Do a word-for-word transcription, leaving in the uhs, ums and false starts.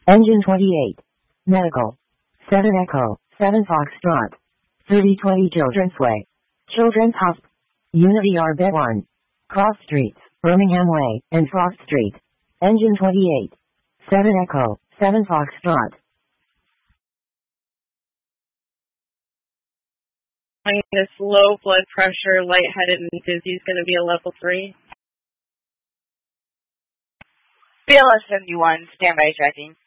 Engine twenty-eight. Medical. seven Echo, seven Foxtrot. thirty twenty Children's Way. Children's Hospital. Unity R B one. Cross Streets, Birmingham Way, and Frost Street. Engine twenty-eight. seven Echo, seven Foxtrot. This low blood pressure, lightheaded, and dizzy is going to be a level three. B L S seventy-one, standby tracking.